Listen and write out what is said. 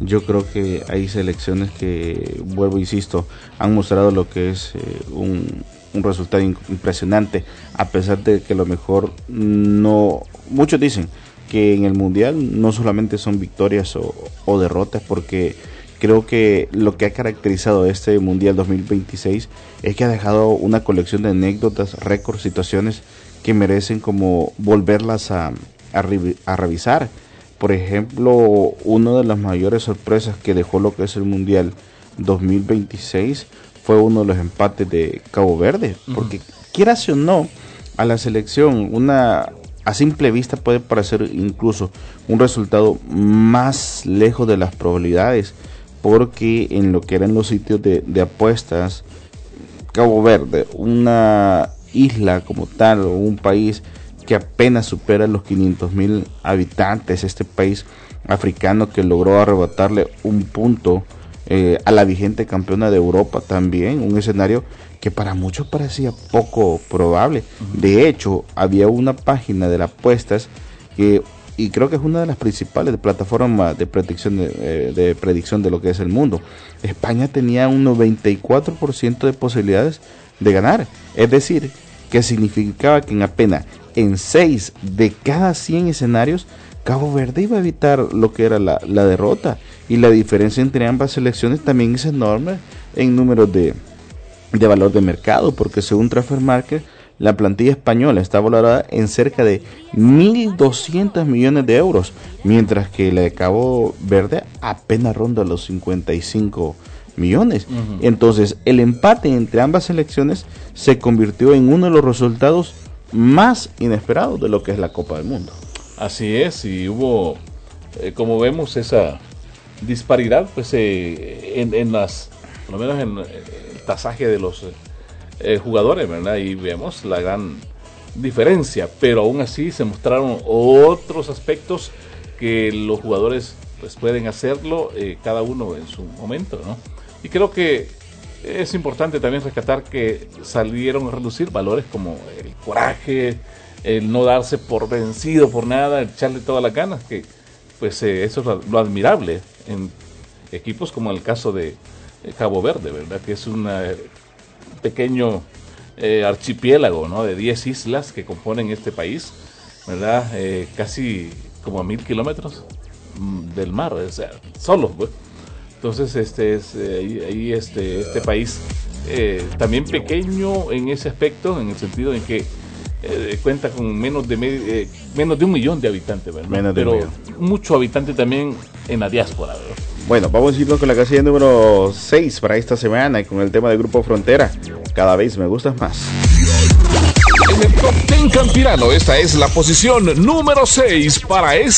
yo creo que hay selecciones que, vuelvo, insisto, han mostrado lo que es un resultado impresionante, a pesar de que a lo mejor no, muchos dicen que en el Mundial no solamente son victorias o derrotas, porque creo que lo que ha caracterizado este Mundial 2026 es que ha dejado una colección de anécdotas, récords, situaciones que merecen como volverlas a revisar. Por ejemplo, una de las mayores sorpresas que dejó lo que es el Mundial 2026 fue uno de los empates de Cabo Verde, porque quieras o no, a la selección, a simple vista puede parecer incluso un resultado más lejos de las probabilidades, porque en lo que eran los sitios de apuestas, Cabo Verde, una isla como tal, o un país que apenas supera los 500,000 habitantes, este país africano que logró arrebatarle un punto a la vigente campeona de Europa también, un escenario que para muchos parecía poco probable. De hecho, había una página de las apuestas y creo que es una de las principales plataformas de predicción de lo que es el mundo. España tenía un 94% de posibilidades de ganar, es decir, que significaba que en 6 de cada 100 escenarios Cabo Verde iba a evitar lo que era la derrota, y la diferencia entre ambas selecciones también es enorme en números de valor de mercado, porque según Transfer Market, la plantilla española está valorada en cerca de 1.200 millones de euros, mientras que la de Cabo Verde apenas ronda los 55 millones. Entonces, el empate entre ambas selecciones se convirtió en uno de los resultados más inesperados de lo que es la Copa del Mundo. Así es, y hubo, como vemos, esa disparidad, pues, en las, por lo menos en el tasaje de los jugadores, ¿verdad? Y vemos la gran diferencia, pero aún así se mostraron otros aspectos que los jugadores pues pueden hacerlo, cada uno en su momento, ¿no? Y creo que es importante también rescatar que salieron a reducir valores como el coraje, el no darse por vencido por nada, echarle todas las ganas, que pues eso es lo admirable en equipos como el caso de Cabo Verde, ¿verdad? Que es un pequeño archipiélago, ¿no? De 10 islas que componen este país, ¿verdad? Casi como a 1,000 kilómetros del mar, o sea, solo, pues. Entonces este país también pequeño en ese aspecto, en el sentido en que cuenta con menos de 1 millón de habitantes, ¿verdad? Pero mucho habitante también en la diáspora, ¿verdad? Bueno, vamos a irnos con la casilla número 6 para esta semana y con el tema del Grupo Frontera. Cada vez me gustas más. En el Top 10 Campirano, esta es la posición número 6 para